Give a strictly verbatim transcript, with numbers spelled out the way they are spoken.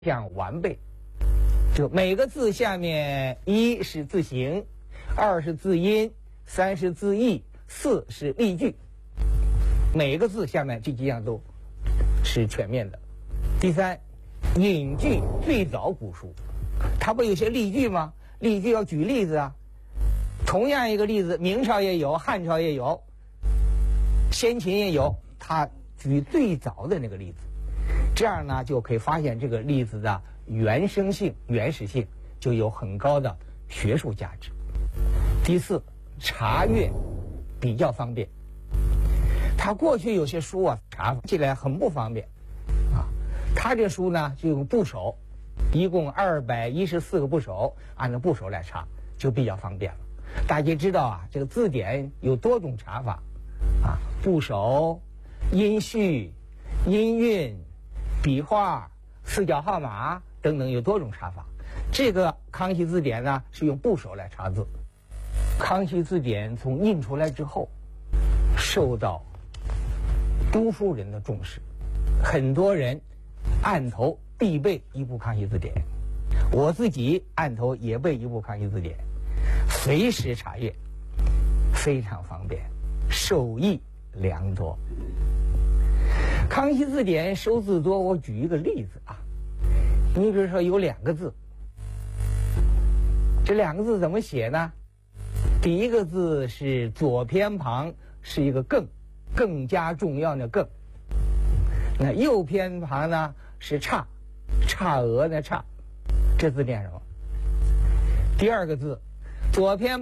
项完备。就每个字下面，一是字形，二是字音，三是字义，四是例句。每个字下面这几样都是全面的。第三，引句最早古书，它不有些例句吗？例句要举例子啊。同样一个例子，明朝也有，汉朝也有，先秦也有，它举最早的那个例子，这样呢就可以发现这个例子的原生性、原始性就有很高的学术价值。第四，查阅比较方便。他过去有些书啊，查起来很不方便啊。他这书呢就用部首，一共二百一十四个部首，按照部首来查就比较方便了。大家知道啊，这个字典有多种查法啊，部首、音序、音韵、笔画、四角号码等等有多种查法。这个康熙字典呢是用部首来查字。康熙字典从印出来之后，受到读书人的重视，很多人案头必备一部康熙字典，我自己案头也备一部康熙字典，随时查阅，非常方便，受益良多。康熙字典收字多，我举一个例子啊，你比如说有两个字，这两个字怎么写呢？第一个字是左偏旁是一个更，更加重要的更。那右偏旁呢是姹，姹娥的姹，这字念什么？第二个字左偏